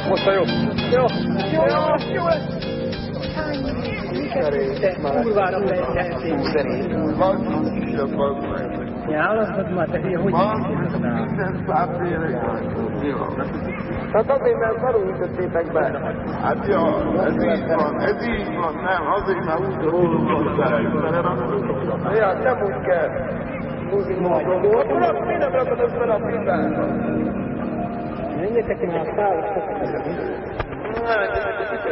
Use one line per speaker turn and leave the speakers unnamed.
Most a jobb.
Jó. Kurvára fejtehetünk. Ja, alasod már, te hülye, hogy
Hát azért, mert szarul ütöttétek be.
Hát ja, ez így van, nem, azért már úgy rólunk van,
Ja, nem úgy kell. Akkor miért nem rakod össze a filmben?
menjetek már a szállásra.
Nem,